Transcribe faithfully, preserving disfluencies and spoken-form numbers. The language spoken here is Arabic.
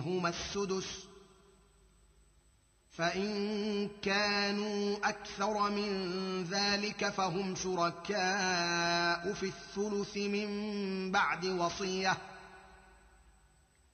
منهما السدس فإن كانوا أكثر من ذلك فهم شركاء في الثلث من بعد وصية